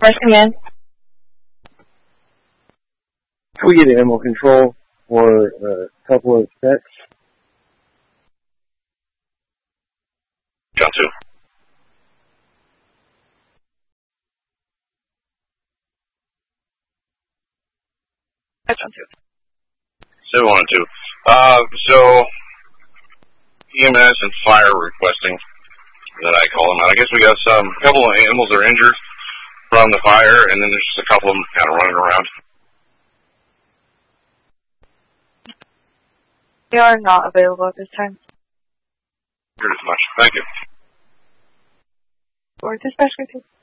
Dispatch command. Can we get animal control for a couple of pets? John 2. John 2. 712. So, EMS and fire requesting that I call them out. I guess we got a couple of animals that are injured from the fire, and then there's just a couple of them kind of running around. They are not available at this time. Heard as much. Thank you. Or dispatch group 2.